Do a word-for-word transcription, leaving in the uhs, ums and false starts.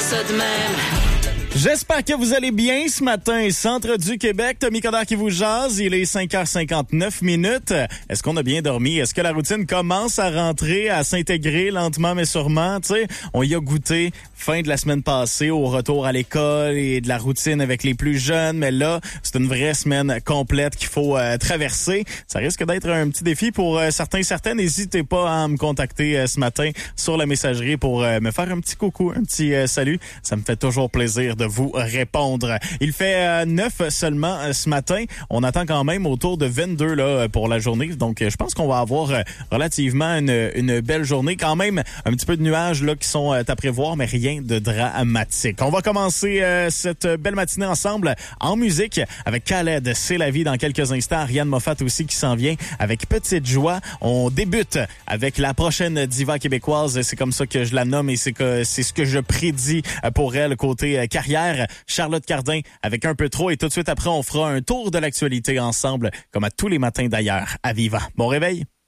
ça de même. J'espère que vous allez bien ce matin. Centre du Québec, Tommy Coderre qui vous jase. Il est cinq heures cinquante-neuf minutes. Est-ce qu'on a bien dormi? Est-ce que la routine commence à rentrer, à s'intégrer lentement mais sûrement? Tu sais, on y a goûté fin de la semaine passée au retour à l'école et de la routine avec les plus jeunes. Mais là, c'est une vraie semaine complète qu'il faut euh, traverser. Ça risque d'être un petit défi pour euh, certains certaines. N'hésitez pas à me contacter euh, ce matin sur la messagerie pour euh, me faire un petit coucou, un petit euh, salut. Ça me fait toujours plaisir de vous répondre. Il fait euh, neuf seulement euh, ce matin. On attend quand même autour de vingt-deux là pour la journée. Donc, euh, je pense qu'on va avoir euh, relativement une, une belle journée. Quand même, un petit peu de nuages là qui sont euh, à prévoir, mais rien de dramatique. On va commencer euh, cette belle matinée ensemble en musique avec Khaled, C'est la vie dans quelques instants. Ariane Moffat aussi qui s'en vient avec Petite Joie. On débute avec la prochaine diva québécoise. C'est comme ça que je la nomme et c'est que c'est ce que je prédis pour elle côté euh, carrière. Charlotte Cardin avec Un peu trop et tout de suite après on fera un tour de l'actualité ensemble comme à tous les matins d'ailleurs à Viva. Bon réveil!